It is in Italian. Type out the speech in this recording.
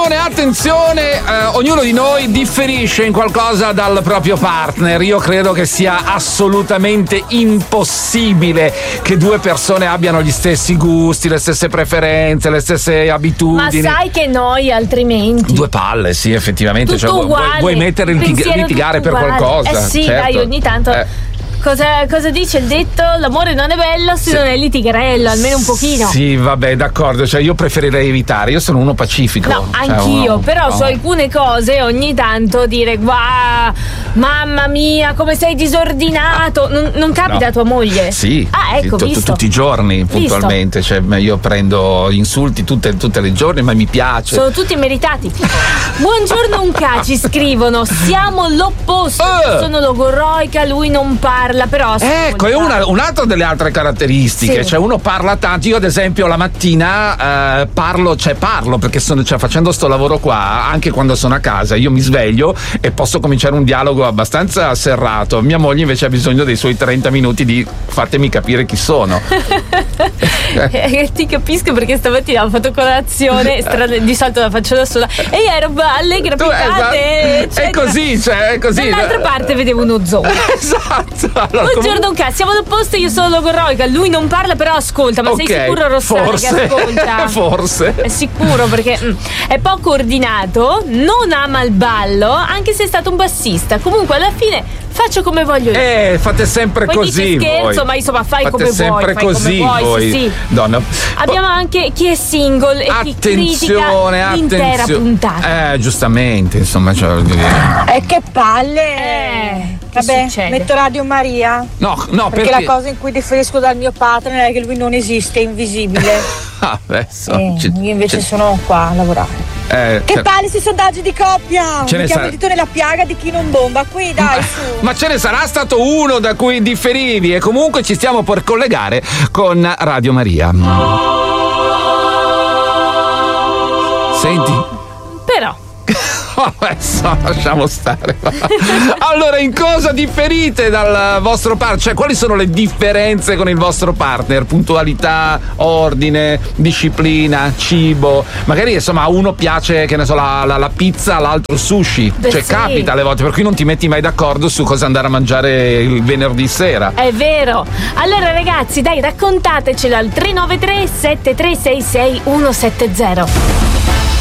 attenzione, ognuno di noi differisce in qualcosa dal proprio partner. Io credo che sia assolutamente impossibile che due persone abbiano gli stessi gusti, le stesse preferenze, le stesse abitudini. Ma sai che noi altrimenti due palle, sì, effettivamente. Tutto uguale, vuoi mettere litigare per uguale. qualcosa? Sì, certo. dai, ogni tanto. Cosa dice il detto? L'amore non è bello se non è litigherello, almeno un pochino. Sì, vabbè, d'accordo, cioè io preferirei evitare, io sono uno pacifico. No, anch'io, però su alcune cose ogni tanto dire mamma mia, come sei disordinato. Non capita a tua moglie? Sì. Ah, ecco, visto. Tutti i giorni, puntualmente. Cioè, io prendo insulti tutte le giorni, ma mi piace. Sono tutti meritati. Buongiorno Unca, ci scrivono: siamo l'opposto. Sono logorroica, lui non parla, però ecco, è un'altra delle altre caratteristiche. Cioè, uno parla tanto. Io ad esempio la mattina parlo perché facendo sto lavoro qua, anche quando sono a casa, io mi sveglio e posso cominciare un dialogo abbastanza serrato. Mia moglie invece ha bisogno dei suoi 30 minuti di fatemi capire chi sono. Ti capisco, perché stamattina ho fatto colazione, di solito la faccio da sola e ero allegra, piccate. È così, cioè, è così. Dall'altra parte vedevo uno zoo. Esatto. Allora, buongiorno Unca, siamo all'opposto, io sono logorroica, lui non parla però ascolta. Ma sei sicuro, Rossana, che ascolta? Forse è sicuro, perché è poco ordinato, non ama il ballo, anche se è stato un bassista. Comunque alla fine faccio come voglio io. Fate sempre poi così. Scherzo, voi. ma insomma fai come sempre vuoi. Così, come vuoi, voi. Sì. Donna. Abbiamo anche chi è single e chi critica l'intera puntata. Giustamente, insomma. Che palle. Vabbè, metto Radio Maria. No, perché la cosa in cui differisco dal mio partner è che lui non esiste, è invisibile. Io invece sono qua a lavorare. Che palle sui sondaggi di coppia! Mettiamo il dito nella piaga di chi non bomba qui, dai, su. Ma ce ne sarà stato uno da cui differivi, e comunque ci stiamo per collegare con Radio Maria. Senti? Però Adesso lasciamo stare. Allora, in cosa differite dal vostro partner? Cioè, quali sono le differenze con il vostro partner? Puntualità, ordine, disciplina, cibo. Magari insomma a uno piace, che ne so, la pizza, all'altro il sushi. Cioè sì, capita alle volte, per cui non ti metti mai d'accordo su cosa andare a mangiare il venerdì sera. È vero. Allora ragazzi, dai, raccontatecelo al 393 7366 170.